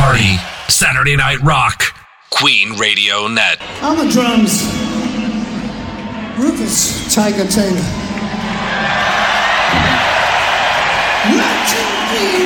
party. Saturday Night Rock. Queen Radio Net. On the drums, Rufus Tiger Taylor.